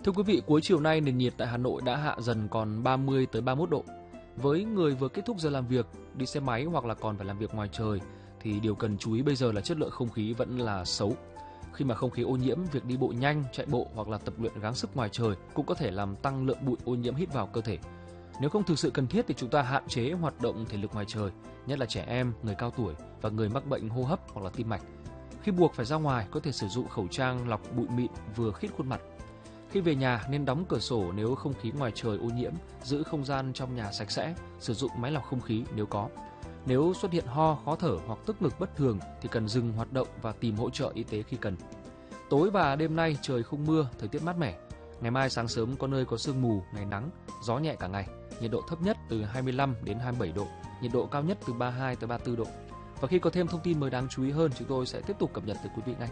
Thưa quý vị, cuối chiều nay nền nhiệt tại Hà Nội đã hạ dần còn 30 tới 31 độ. Với người vừa kết thúc giờ làm việc, đi xe máy hoặc là còn phải làm việc ngoài trời thì điều cần chú ý bây giờ là chất lượng không khí vẫn là xấu. Khi mà không khí ô nhiễm, việc đi bộ nhanh, chạy bộ hoặc là tập luyện gắng sức ngoài trời cũng có thể làm tăng lượng bụi ô nhiễm hít vào cơ thể. Nếu không thực sự cần thiết thì chúng ta hạn chế hoạt động thể lực ngoài trời, nhất là trẻ em, người cao tuổi và người mắc bệnh hô hấp hoặc là tim mạch. Khi buộc phải ra ngoài, có thể sử dụng khẩu trang lọc bụi mịn vừa khít khuôn mặt. Khi về nhà nên đóng cửa sổ nếu không khí ngoài trời ô nhiễm, giữ không gian trong nhà sạch sẽ, sử dụng máy lọc không khí nếu có. Nếu xuất hiện ho, khó thở hoặc tức ngực bất thường thì cần dừng hoạt động và tìm hỗ trợ y tế khi cần. Tối và đêm nay trời không mưa, thời tiết mát mẻ. Ngày mai sáng sớm có nơi có sương mù, ngày nắng, gió nhẹ cả ngày. Nhiệt độ thấp nhất từ 25 đến 27 độ, nhiệt độ cao nhất từ 32 tới 34 độ. Và khi có thêm thông tin mới đáng chú ý hơn, chúng tôi sẽ tiếp tục cập nhật tới quý vị ngay.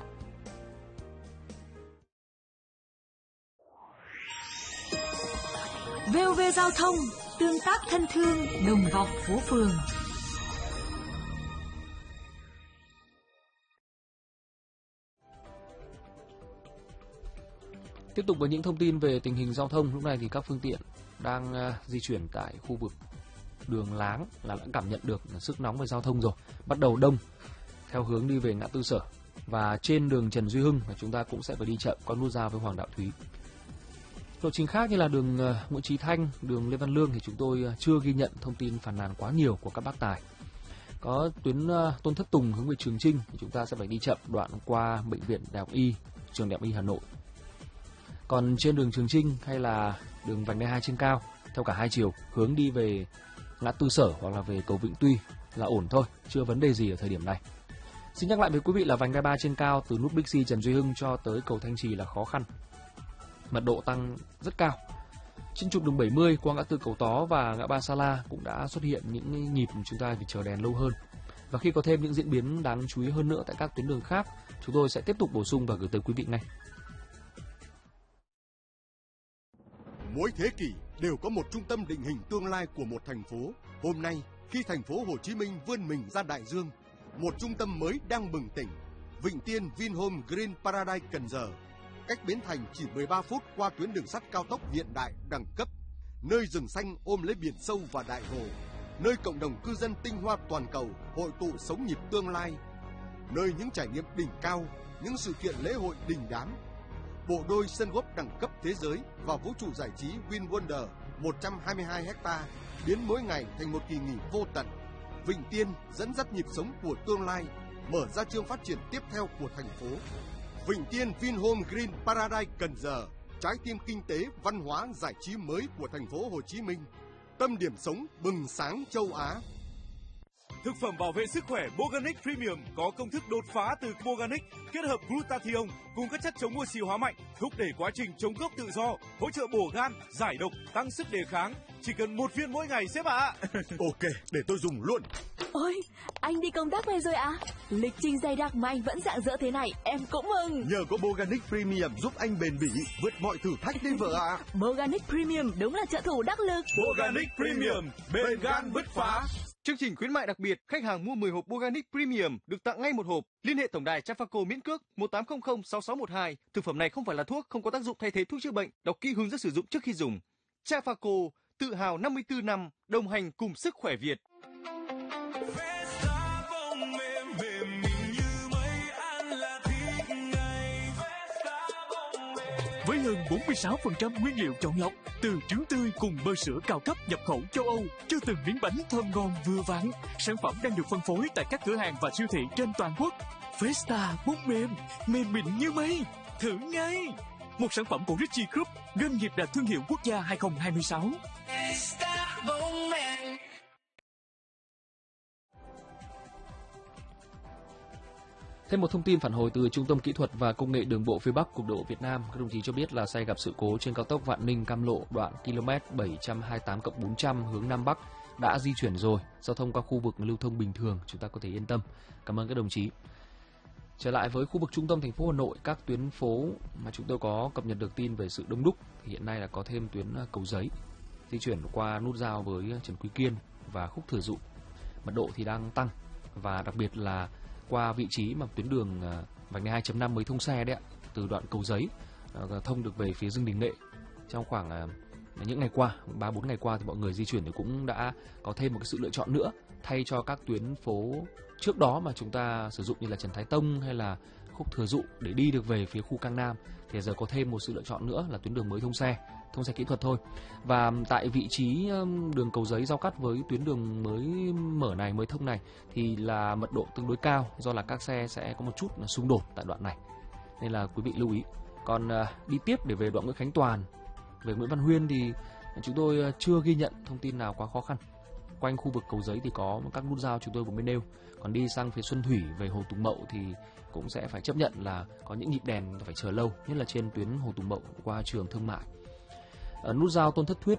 VOV Giao thông, tương tác thân thương, đồng vọng phố phường. Tiếp tục với những thông tin về tình hình giao thông, lúc này thì các phương tiện đang di chuyển tại khu vực đường Láng là đã cảm nhận được sức nóng về giao thông rồi, bắt đầu đông theo hướng đi về ngã tư Sở, và trên đường Trần Duy Hưng là chúng ta cũng sẽ phải đi chậm, có nút giao với Hoàng Đạo Thúy. Lộ trình khác như là đường Nguyễn Chí Thanh, đường Lê Văn Lương thì chúng tôi chưa ghi nhận thông tin phàn nàn quá nhiều của các bác tài. Có tuyến Tôn Thất Tùng hướng về Trường Chinh thì chúng ta sẽ phải đi chậm đoạn qua bệnh viện Đại học Y, trường Đại học Y Hà Nội. Còn trên đường Trường Chinh hay là đường vành đai 2 trên cao theo cả hai chiều hướng đi về ngã tư Sở hoặc là về cầu Vĩnh Tuy là ổn thôi, chưa vấn đề gì ở thời điểm này. Xin nhắc lại với quý vị là vành đai 3 trên cao từ nút Bixi Trần Duy Hưng cho tới cầu Thanh Trì là khó khăn. Mật độ tăng rất cao. Trên trục đường 70 qua ngã tư Cầu Tó và ngã ba Sa La cũng đã xuất hiện những nhịp chúng ta phải chờ đèn lâu hơn. Và khi có thêm những diễn biến đáng chú ý hơn nữa tại các tuyến đường khác, chúng tôi sẽ tiếp tục bổ sung và gửi tới quý vị ngay. Mỗi thế kỷ đều có một trung tâm định hình tương lai của một thành phố. Hôm nay, khi thành phố Hồ Chí Minh vươn mình ra đại dương, một trung tâm mới đang bừng tỉnh. Vịnh Tiên Vinhome Green Paradise Cần Giờ, cách Bến Thành chỉ 13 phút qua tuyến đường sắt cao tốc hiện đại đẳng cấp, nơi rừng xanh ôm lấy biển sâu và đại hồ, nơi cộng đồng cư dân tinh hoa toàn cầu hội tụ sống nhịp tương lai, nơi những trải nghiệm đỉnh cao, những sự kiện lễ hội đình đám. Bộ đôi sân golf đẳng cấp thế giới và vũ trụ giải trí Win Wonder 122 ha biến mỗi ngày thành một kỳ nghỉ vô tận. Vịnh Tiên dẫn dắt nhịp sống của tương lai, mở ra chương phát triển tiếp theo của thành phố. Vịnh Tiên Vinhome Green Paradise Cần Giờ, trái tim kinh tế, văn hóa, giải trí mới của thành phố Hồ Chí Minh, tâm điểm sống bừng sáng châu Á. Thực phẩm bảo vệ sức khỏe Boganic Premium có công thức đột phá từ Boganic kết hợp glutathione cùng các chất chống oxy hóa mạnh, thúc đẩy quá trình chống gốc tự do, hỗ trợ bổ gan, giải độc, tăng sức đề kháng. Chỉ cần 1 viên mỗi ngày sếp ạ. Ok, để tôi dùng luôn. Ôi, anh đi công tác về rồi à? Lịch trình dày đặc mà anh vẫn rạng rỡ thế này, em cũng mừng. Nhờ có Boganic Premium giúp anh bền bỉ, vượt mọi thử thách đi vợ ạ. Boganic Premium đúng là trợ thủ đắc lực. Boganic Premium, bền gan bứt phá. Chương trình khuyến mại đặc biệt, khách hàng mua 10 hộp Boganic Premium được tặng ngay 1 hộp. Liên hệ tổng đài Trafaco miễn cước 1800 6612. Thực phẩm này không phải là thuốc, không có tác dụng thay thế thuốc chữa bệnh. Đọc kỹ hướng dẫn sử dụng trước khi dùng. Trafaco, tự hào 54 năm đồng hành cùng sức khỏe Việt. Với hơn 46% nguyên liệu chọn lọc từ trứng tươi cùng bơ sữa cao cấp nhập khẩu châu Âu cho từng miếng bánh thơm ngon vừa vặn, sản phẩm đang được phân phối tại các cửa hàng và siêu thị trên toàn quốc. Festa bún mềm, mềm mịn như mây, thử ngay! Một sản phẩm của Richie Group, doanh nghiệp đạt thương hiệu quốc gia 2026. Festa bún mềm. Thêm một thông tin phản hồi từ Trung tâm Kỹ thuật và Công nghệ Đường bộ phía Bắc Cục Đường bộ Việt Nam, các đồng chí cho biết là xe gặp sự cố trên cao tốc Vạn Ninh - Cam Lộ đoạn km 728+400 hướng Nam Bắc đã di chuyển rồi, giao thông qua khu vực lưu thông bình thường, chúng ta có thể yên tâm. Cảm ơn các đồng chí. Trở lại với khu vực trung tâm thành phố Hà Nội, các tuyến phố mà chúng tôi có cập nhật được tin về sự đông đúc thì hiện nay là có thêm tuyến Cầu Giấy di chuyển qua nút giao với Trần Quý Kiên và Khúc Thừa Dụ. Mật độ thì đang tăng và đặc biệt là qua vị trí mà tuyến đường vành đai 2.5 mới thông xe đấy ạ, từ đoạn Cầu Giấy thông được về phía Dương Đình Nghệ. Trong khoảng những ngày qua, 3-4 ngày qua thì mọi người di chuyển thì cũng đã có thêm một cái sự lựa chọn nữa, thay cho các tuyến phố trước đó mà chúng ta sử dụng như là Trần Thái Tông hay là khúc Thừa Dụ để đi được về phía khu Cang Nam, thì giờ có thêm một sự lựa chọn nữa là tuyến đường mới thông xe kỹ thuật thôi. Và tại vị trí đường Cầu Giấy giao cắt với tuyến đường mới mở này, mới thông này thì là mật độ tương đối cao, do là các xe sẽ có một chút xung đột tại đoạn này, nên là quý vị lưu ý. Còn đi tiếp để về đoạn Nguyễn Khánh Toàn, về Nguyễn Văn Huyên thì chúng tôi chưa ghi nhận thông tin nào quá khó khăn. Quanh khu vực Cầu Giấy thì có các nút giao chúng tôi vừa mới nêu. Còn đi sang phía Xuân Thủy về Hồ Tùng Mậu thì cũng sẽ phải chấp nhận là có những nhịp đèn phải chờ lâu, nhất là trên tuyến Hồ Tùng Mậu qua trường Thương Mại. Nút giao Tôn Thất Thuyết